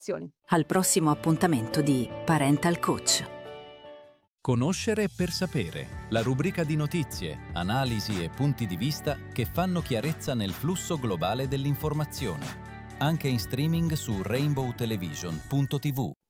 Al prossimo appuntamento di Parental Coach. Conoscere per sapere, la rubrica di notizie, analisi e punti di vista che fanno chiarezza nel flusso globale dell'informazione. Anche in streaming su rainbowtelevision.tv.